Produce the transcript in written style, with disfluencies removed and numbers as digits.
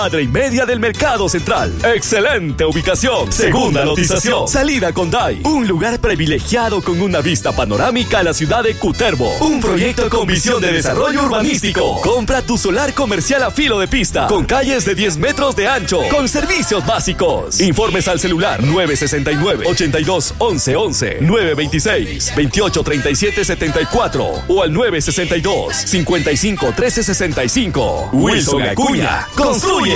Cuadra y media del Mercado Central. Excelente ubicación. Segunda lotización. Salida Conday. Un lugar privilegiado con una vista panorámica a la ciudad de Cutervo. Un proyecto con visión de desarrollo urbanístico. Compra tu solar comercial a filo de pista. Con calles de 10 metros de ancho. Con servicios básicos. Informes al celular 969-82-11-11. 926-2837-74. O al 962-55-1365. Wilson Acuña. Construye